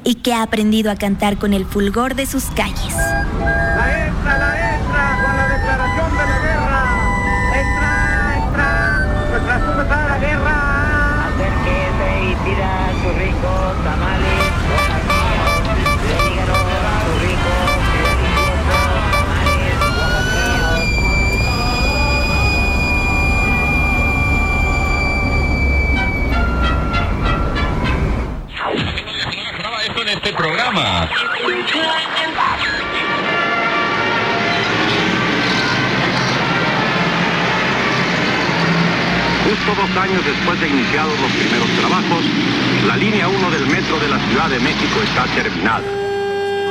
y que ha aprendido a cantar con el fulgor de sus calles. La entra con la declaración de la guerra. Entra, nuestra suma la guerra. Acérquese y pida sus ricos tamales, hojas míos, díganos sus ricos, deliciosos tamales, hojas míos. Graba esto en este programa. Justo 2 años después de iniciados los primeros trabajos, la línea 1 del metro de la Ciudad de México está terminada.